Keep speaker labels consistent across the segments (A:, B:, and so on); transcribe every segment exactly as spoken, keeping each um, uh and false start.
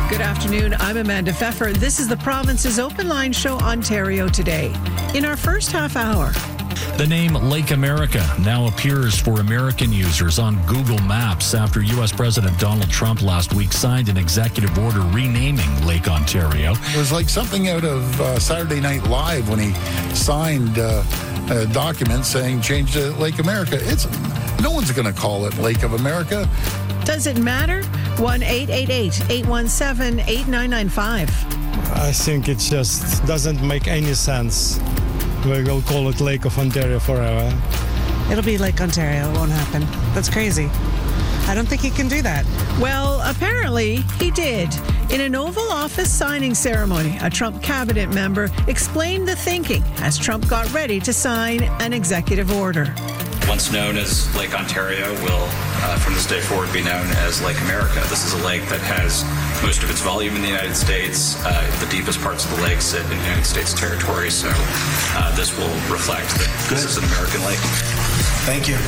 A: Good afternoon. I'm Amanda Pfeffer. This is the Province's Open Line Show, Ontario Today. In our first half hour,
B: the name Lake America now appears for American users on Google Maps after U S President Donald Trump last week signed an executive order renaming Lake Ontario.
C: It was like something out of uh, Saturday Night Live when he signed uh, a document saying change to Lake America. It's no one's going to call it Lake of America.
A: Does it matter? one eight eight eight, eight one seven, eight nine nine five.
D: I think it just doesn't make any sense. We will call it Lake of Ontario forever.
E: It'll be Lake Ontario. It won't happen. That's crazy. I don't think he can do that.
A: Well, apparently he did. In an Oval Office signing ceremony, a Trump cabinet member explained the thinking as Trump got ready to sign an executive order.
F: Once known as Lake Ontario will, uh, from this day forward, be known as Lake America. This is a lake that has most of its volume in the United States. Uh, the deepest parts of the lake sit in United States territory, so uh, this will reflect that this is an American lake.
G: Thank you.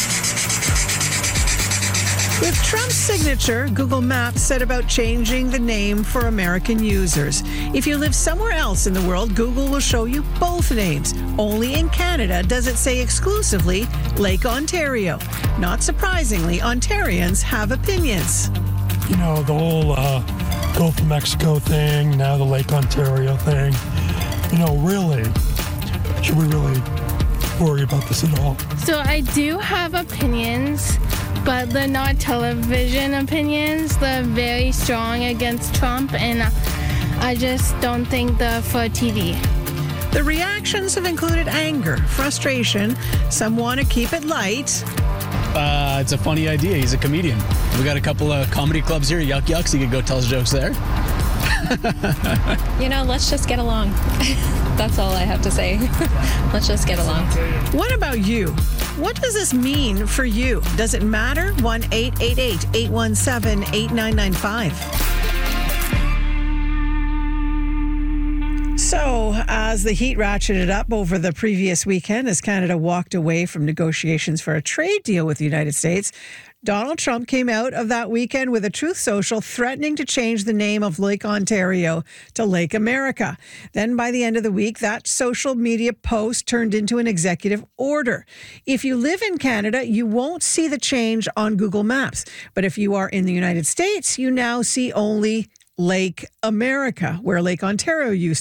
A: With Trump's signature, Google Maps set about changing the name for American users. If you live somewhere else in the world, Google will show you both names. Only in Canada does it say exclusively Lake Ontario. Not surprisingly, Ontarians have opinions.
H: You know, the whole uh, Gulf of Mexico thing, now the Lake Ontario thing. You know, really, should we really worry about this at all?
I: So I do have opinions, but they're not television opinions. They're very strong against Trump, and I just don't think they're for T V.
A: The reactions have included anger, frustration. Some want to keep it light.
J: Uh, it's a funny idea. He's a comedian. We got a couple of comedy clubs here. Yuck Yucks. He could go tell his jokes there.
K: You know, let's just get along. That's all I have to say. Let's just get along.
A: What about you? What does this mean for you? Does it matter? one eight eight eight, eight one seven, eight nine nine five. So, as the heat ratcheted up over the previous weekend, as Canada walked away from negotiations for a trade deal with the United States, Donald Trump came out of that weekend with a Truth Social threatening to change the name of Lake Ontario to Lake America. Then by the end of the week, that social media post turned into an executive order. If you live in Canada, you won't see the change on Google Maps. But if you are in the United States, you now see only Lake America, where Lake Ontario used